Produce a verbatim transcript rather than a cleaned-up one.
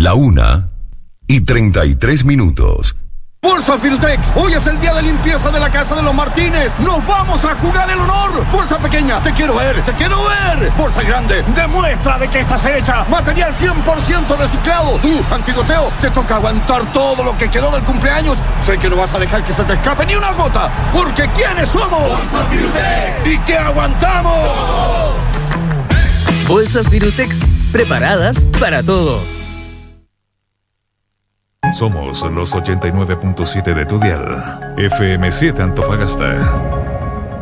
La una y treinta y tres minutos. Bolsa Firutex, hoy es el día de limpieza de la casa de los Martínez. Nos vamos a jugar el honor. Bolsa pequeña, te quiero ver, te quiero ver. Bolsa grande, demuestra de que estás hecha. Material cien por ciento reciclado. Tú, Antigoteo, te toca aguantar todo lo que quedó del cumpleaños. Sé que no vas a dejar que se te escape ni una gota, porque ¿quiénes somos? Bolsa Firutex. ¿Y qué aguantamos? Bolsas Firutex, preparadas para todo. Somos los ochenta y nueve punto siete de tu dial. F M siete Antofagasta.